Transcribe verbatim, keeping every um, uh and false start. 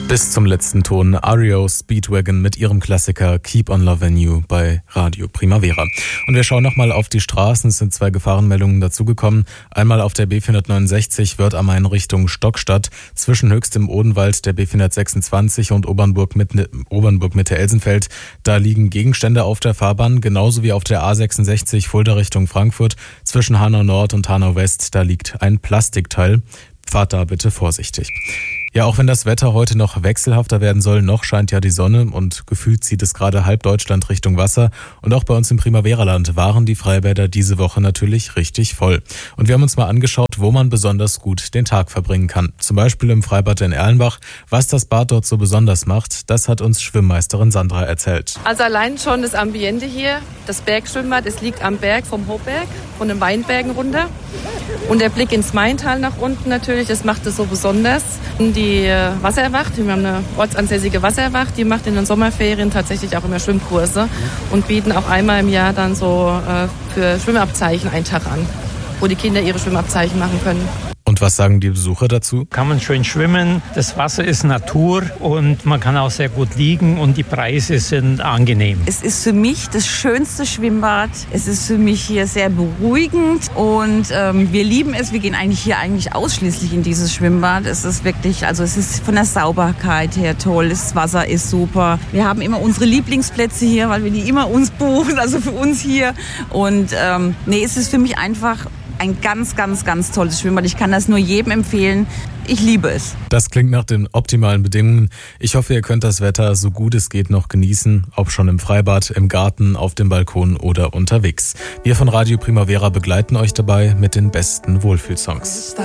Bis zum letzten Ton R E O Speedwagon mit ihrem Klassiker Keep on Lovin' You bei Radio Primavera. Und wir schauen nochmal auf die Straßen. Es sind zwei Gefahrenmeldungen dazugekommen. Einmal auf der B vierhundertneunundsechzig Wörth am Main Richtung Stockstadt. Zwischen Höchst im Odenwald der B vierhundertsechsundzwanzig und Obernburg Mitte, Obernburg Mitte Elsenfeld. Da liegen Gegenstände auf der Fahrbahn. Genauso wie auf der A sechsundsechzig Fulda Richtung Frankfurt. Zwischen Hanau Nord und Hanau West. Da liegt ein Plastikteil. Fahrt da bitte vorsichtig. Ja, auch wenn das Wetter heute noch wechselhafter werden soll, noch scheint ja die Sonne und gefühlt zieht es gerade halb Deutschland Richtung Wasser. Und auch bei uns im Primavera-Land waren die Freibäder diese Woche natürlich richtig voll. Und wir haben uns mal angeschaut, wo man besonders gut den Tag verbringen kann. Zum Beispiel im Freibad in Erlenbach. Was das Bad dort so besonders macht, das hat uns Schwimmmeisterin Sandra erzählt. Also allein schon das Ambiente hier, das Bergschwimmbad, es liegt am Berg vom Hochberg, von den Weinbergen runter. Und der Blick ins Maintal nach unten natürlich, das macht es so besonders. Die Wasserwacht, wir haben eine ortsansässige Wasserwacht, die macht in den Sommerferien tatsächlich auch immer Schwimmkurse und bieten auch einmal im Jahr dann so äh, für Schwimmabzeichen einen Tag an, wo die Kinder ihre Schwimmabzeichen machen können. Und was sagen die Besucher dazu? Kann man schön schwimmen, das Wasser ist Natur und man kann auch sehr gut liegen und die Preise sind angenehm. Es ist für mich das schönste Schwimmbad. Es ist für mich hier sehr beruhigend und ähm, wir lieben es. Wir gehen eigentlich hier eigentlich ausschließlich in dieses Schwimmbad. Es ist wirklich, also es ist von der Sauberkeit her toll. Das Wasser ist super. Wir haben immer unsere Lieblingsplätze hier, weil wir die immer uns buchen, also für uns hier. Und ähm, nee, es ist für mich einfach ein ganz, ganz, ganz tolles Schwimmbad. Ich kann das nur jedem empfehlen. Ich liebe es. Das klingt nach den optimalen Bedingungen. Ich hoffe, ihr könnt das Wetter so gut es geht noch genießen, ob schon im Freibad, im Garten, auf dem Balkon oder unterwegs. Wir von Radio Primavera begleiten euch dabei mit den besten Wohlfühlsongs.